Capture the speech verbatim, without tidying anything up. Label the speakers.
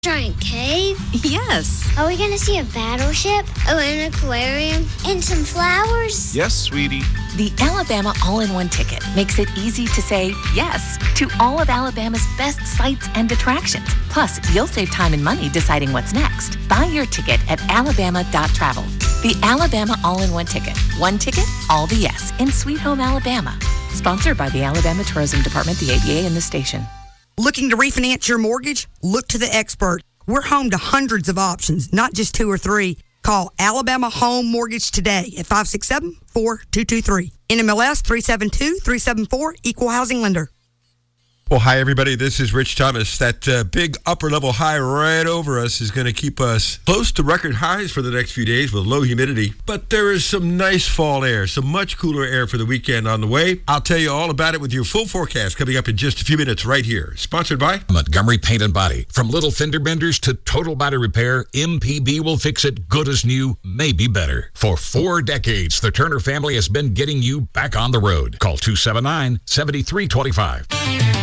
Speaker 1: Giant cave?
Speaker 2: Yes.
Speaker 1: Are we going to see a battleship? Oh, an aquarium? And some flowers?
Speaker 3: Yes, sweetie.
Speaker 2: The Alabama All-in-One Ticket makes it easy to say yes to all of Alabama's best sights and attractions. Plus, you'll save time and money deciding what's next. Buy your ticket at alabama dot travel. The Alabama All-in-One Ticket. One ticket, all the yes in Sweet Home, Alabama. Sponsored by the Alabama Tourism Department, the A D A, and the station.
Speaker 4: Looking to refinance your mortgage? Look to the expert. We're home to hundreds of options, not just two or three. Call Alabama Home Mortgage today at five six seven, four two two three. N M L S three seven two, three seven four, Equal Housing Lender.
Speaker 5: Well, hi, everybody. This is Rich Thomas. That uh, big upper-level high right over us is going to keep us close to record highs for the next few days with low humidity. But there is some nice fall air, some much cooler air for the weekend on the way. I'll tell you all about it with your full forecast coming up in just a few minutes right here. Sponsored by
Speaker 6: Montgomery Paint and Body. From little fender benders to total body repair, M P B will fix it good as new, maybe better. For four decades, the Turner family has been getting you back on the road. Call two seven nine, seven three two five.